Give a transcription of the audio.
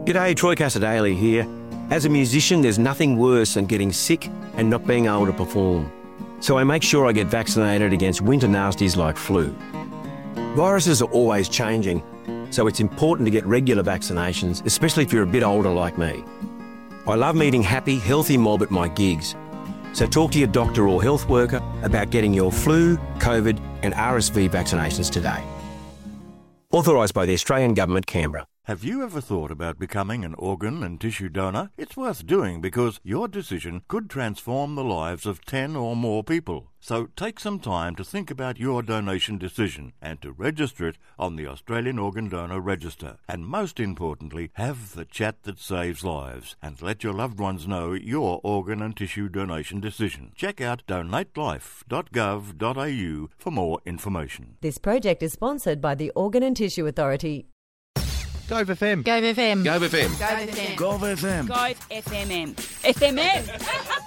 G'day, Troy Casadale here. As a musician, there's nothing worse than getting sick and not being able to perform. So I make sure I get vaccinated against winter nasties like flu. Viruses are always changing, so it's important to get regular vaccinations, especially if you're a bit older like me. I love meeting happy, healthy mob at my gigs. So talk to your doctor or health worker about getting your flu, COVID and RSV vaccinations today. Authorised by the Australian Government, Canberra. Have you ever thought about becoming an organ and tissue donor? It's worth doing because your decision could transform the lives of 10 or more people. So take some time to think about your donation decision and to register it on the Australian Organ Donor Register. And most importantly, have the chat that saves lives and let your loved ones know your organ and tissue donation decision. Check out donatelife.gov.au for more information. This project is sponsored by the Organ and Tissue Authority. Gove FM. Gove FM. Gove FM. Gove FM. Gove FM. Gove FM. FMM.